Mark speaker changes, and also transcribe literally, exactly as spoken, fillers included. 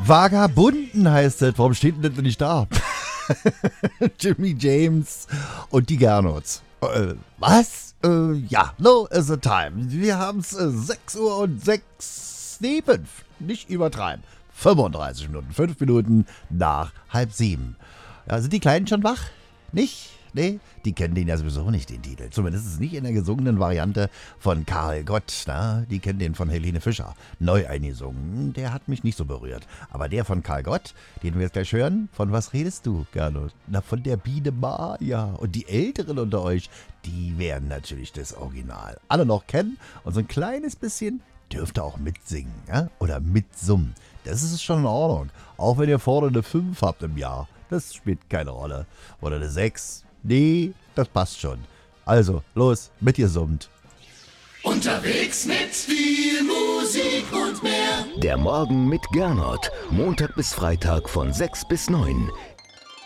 Speaker 1: Vagabunden heißt es. Warum steht denn das nicht da? Jimmy James und die Gernots. Äh, was? Äh, ja, no is the time. Wir haben es äh, sechs Uhr und sechs, nee, fünf. Nicht übertreiben. fünfunddreißig Minuten, fünf Minuten nach halb sieben. Ja, sind die Kleinen schon wach? Nicht? Nee, die kennen den ja sowieso nicht, den Titel. Zumindest ist es nicht in der gesungenen Variante von Karl Gott. Na, die kennen den von Helene Fischer. Neu eingesungen, der hat mich nicht so berührt. Aber der von Karl Gott, den wir jetzt gleich hören, von was redest du, Gernot? Na, von der Biene Maya. Und die Älteren unter euch, die werden natürlich das Original alle noch kennen. Und so ein kleines bisschen dürft ihr auch mitsingen, ja? Oder mitsummen. Das ist schon in Ordnung. Auch wenn ihr vorne eine fünf habt im Jahr. Das spielt keine Rolle. Oder eine sechs. Nee, das passt schon. Also, los, mit ihr summt.
Speaker 2: Unterwegs mit viel Musik und mehr.
Speaker 3: Der Morgen mit Gernot. Montag bis Freitag von sechs bis neun.